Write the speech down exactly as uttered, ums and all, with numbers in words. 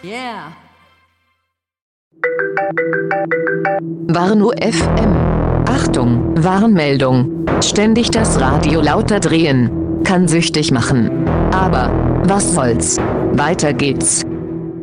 Yeah. Warnow F M. Achtung, Warnmeldung. Ständig das Radio lauter drehen. Kann süchtig machen. Aber, was soll's? Weiter geht's.